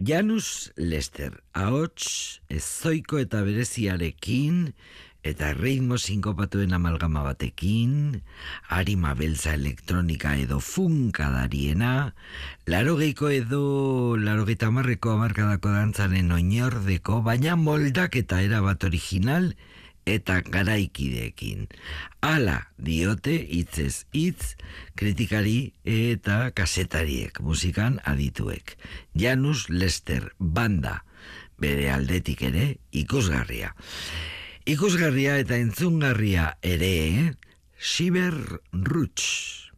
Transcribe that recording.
Janus Lester, ahots ezoiko eta bereziarekin, eta ritmo sinkopatuen amalgama batekin, arima beltza elektronika edo funkadariena, 80ko edo 80ko hamarkadako dantzaren oinordeko, baina moldaketa erabat original eta garaikideekin. Hala diote hitzez hitz kritikari eta kasetariek, musikan adituek. Janus Lester banda, bere aldetik ere ikusgarria. Ikusgarria eta entzungarria ere, Shiver Roots.